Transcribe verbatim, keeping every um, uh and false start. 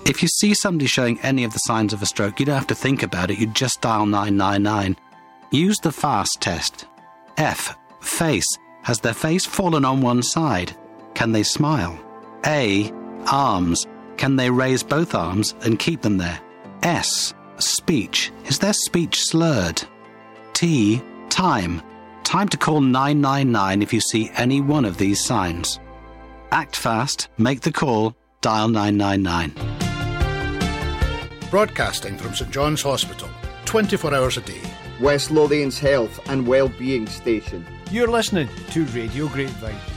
If you see somebody showing any of the signs of a stroke, you don't have to think about it, you just dial nine nine nine. Use the FAST test. F. Face. Has their face fallen on one side? Can they smile? A. Arms. Can they raise both arms and keep them there? S. Speech. Is their speech slurred? T. Time. Time to call nine nine nine if you see any one of these signs. Act fast, make the call, dial nine nine nine. Broadcasting from St John's Hospital, twenty-four hours a day. West Lothian's health and wellbeing station. You're listening to Radio Grapevine.